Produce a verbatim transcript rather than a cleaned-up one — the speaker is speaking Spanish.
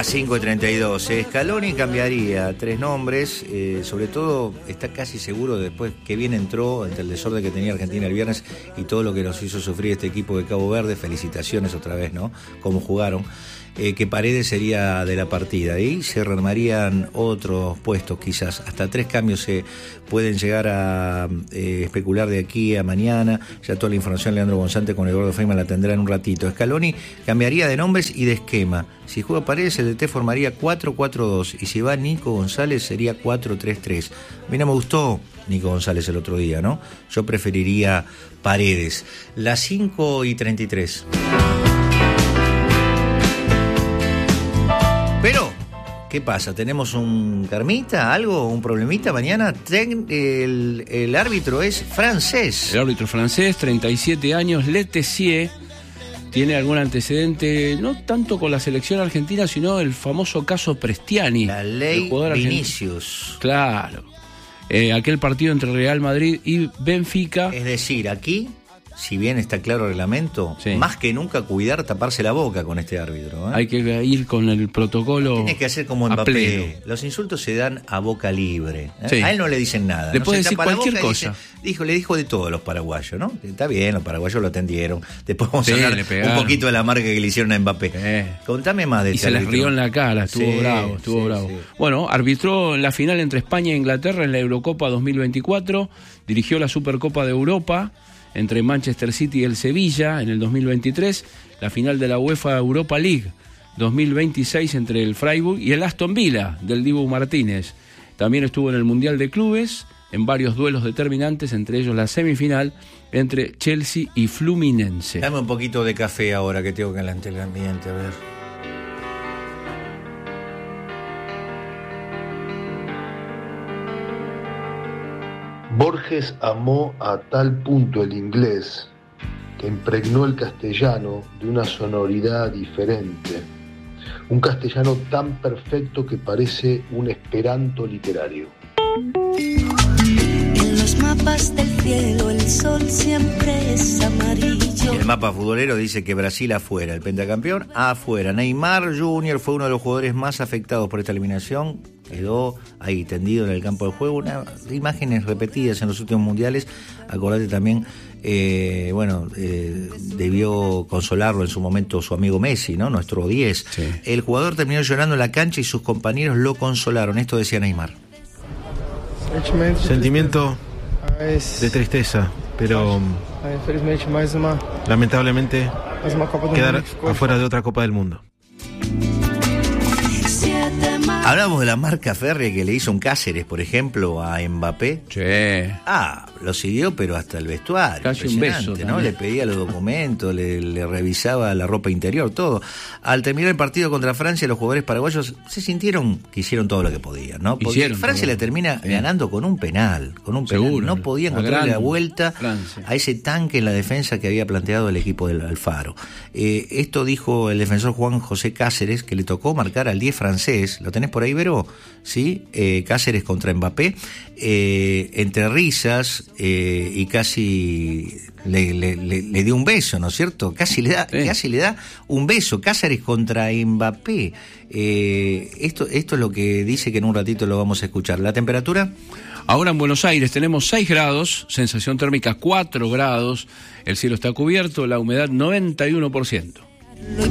Las cinco y treinta y dos. Scaloni cambiaría tres nombres, eh, sobre todo está casi seguro después que bien entró entre el desorden que tenía Argentina el viernes y todo lo que nos hizo sufrir este equipo de Cabo Verde. Felicitaciones otra vez, ¿no? Cómo jugaron. Eh, que Paredes sería de la partida y se armarían otros puestos, quizás hasta tres cambios se pueden llegar a eh, especular de aquí a mañana. Ya toda la información Leandro González con Eduardo Feynman la tendrá en un ratito. Scaloni cambiaría de nombres y de esquema. Si juega Paredes, el D T formaría cuatro cuatro dos y si va Nico González sería cuatro tres tres. A mí no me gustó Nico González el otro día, ¿no? Yo preferiría Paredes. Las cinco y treinta y tres. Pero, ¿qué pasa? ¿Tenemos un karmita, algo, un problemita mañana? Ten, el, el árbitro es francés. El árbitro francés, treinta y siete años, Le Tessier, tiene algún antecedente, no tanto con la selección argentina, sino el famoso caso Prestiani. La ley Vinicius. Claro. Eh, aquel partido entre Real Madrid y Benfica. Es decir, aquí, si bien está claro el reglamento, sí, más que nunca cuidar, taparse la boca con este árbitro, ¿eh? Hay que ir con el protocolo. Tienes que hacer como Mbappé. Los insultos se dan a boca libre, ¿eh? Sí. A él no le dicen nada. Le no puede decir cualquier cosa. Dice, dijo, le dijo de todo a los paraguayos, ¿no? Está bien, los paraguayos lo atendieron. Después vamos sí, a hablar un poquito de la marca que le hicieron a Mbappé. Eh. Contame más de Y este se árbitro. les rió en la cara, estuvo sí, bravo, estuvo sí, bravo. Sí. Bueno, arbitró la final entre España e Inglaterra en la Eurocopa dos mil veinticuatro, dirigió la Supercopa de Europa entre Manchester City y el Sevilla en el dos mil veintitrés, la final de la UEFA Europa League dos mil veintiséis entre el Freiburg y el Aston Villa del Dibu Martínez. También estuvo en el Mundial de Clubes, en varios duelos determinantes, entre ellos la semifinal entre Chelsea y Fluminense. Dame un poquito de café ahora que tengo que calentar el ambiente, a ver. Borges amó a tal punto el inglés que impregnó el castellano de una sonoridad diferente, un castellano tan perfecto que parece un esperanto literario. En los mapas del cielo el sol siempre es amarillo. El mapa futbolero dice que Brasil afuera, el pentacampeón afuera. Neymar junior fue uno de los jugadores más afectados por esta eliminación. Quedó ahí tendido en el campo de juego, una, imágenes repetidas en los últimos mundiales. Acordate también, eh, bueno, eh, debió consolarlo en su momento su amigo Messi, ¿no? Nuestro diez. Sí. El jugador terminó llorando en la cancha y sus compañeros lo consolaron. Esto decía Neymar. Sentimiento de tristeza, pero lamentablemente quedar afuera de otra Copa del Mundo. Hablamos de la marca férrea que le hizo un Cáceres, por ejemplo, a Mbappé. Sí. Ah, lo siguió, pero hasta el vestuario. Casi un beso, ¿no? Le pedía los documentos, le, le revisaba la ropa interior, todo. Al terminar el partido contra Francia, los jugadores paraguayos se sintieron que hicieron todo lo que podían, ¿no? Porque hicieron Francia todo. Le termina sí. ganando con un penal, con un penal. Seguro. No podía encontrarle la vuelta Francia. A ese tanque en la defensa que había planteado el equipo del Alfaro. Eh, esto dijo el defensor Juan José Cáceres, que le tocó marcar al diez francés. ¿Lo tenés por ahí, Vero? Sí, eh, Cáceres contra Mbappé, eh, entre risas eh, y casi le, le, le, le dio un beso, ¿no es cierto? Casi le da, sí. casi le da un beso, Cáceres contra Mbappé. Eh, esto, esto es lo que dice, que en un ratito lo vamos a escuchar. ¿La temperatura? Ahora en Buenos Aires tenemos seis grados, sensación térmica cuatro grados, el cielo está cubierto, la humedad noventa y uno por ciento.